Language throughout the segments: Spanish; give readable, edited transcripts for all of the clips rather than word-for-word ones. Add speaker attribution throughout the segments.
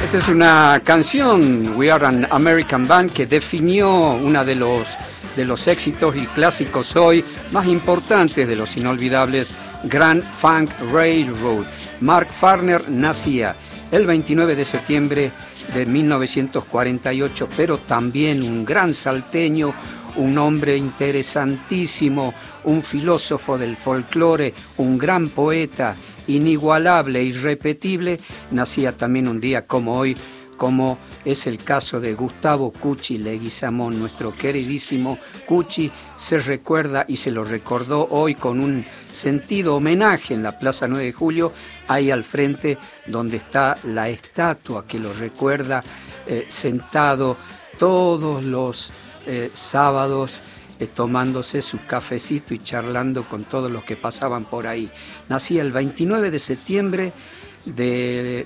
Speaker 1: Esta es una canción, We Are an American Band, que definió uno de los éxitos y clásicos hoy más importantes de los inolvidables Grand Funk Railroad. Mark Farner nacía el 29 de septiembre de 1948, pero también un gran salteño, un hombre interesantísimo, un filósofo del folclore, un gran poeta, inigualable, irrepetible. Nacía también un día como hoy, como es el caso de Gustavo Cuchi Leguizamón. Nuestro queridísimo Cuchi se recuerda y se lo recordó hoy con un sentido homenaje en la Plaza 9 de Julio, ahí al frente donde está la estatua que lo recuerda, sentado todos los sábados, tomándose su cafecito y charlando con todos los que pasaban por ahí. Nacía el 29 de septiembre de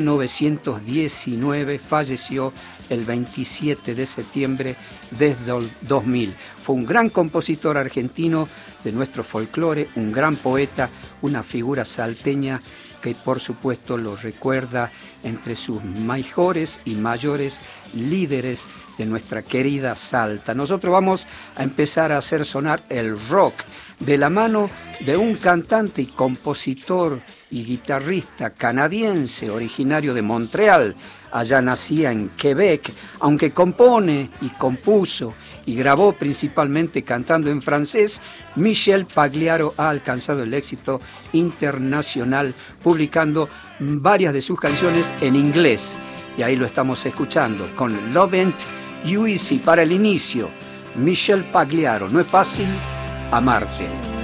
Speaker 1: 1919, falleció el 27 de septiembre desde el 2000. Fue un gran compositor argentino de nuestro folclore, un gran poeta, una figura salteña que por supuesto lo recuerda entre sus mejores y mayores líderes de nuestra querida Salta. Nosotros vamos a empezar a hacer sonar el rock de la mano de un cantante y compositor y guitarrista canadiense originario de Montreal. Allá nacía en Quebec, aunque compone y compuso y grabó principalmente cantando en francés. Michel Pagliaro ha alcanzado el éxito internacional publicando varias de sus canciones en inglés. Y ahí lo estamos escuchando con Love Ain't You Easy para el inicio. Michel Pagliaro, no es fácil amarte.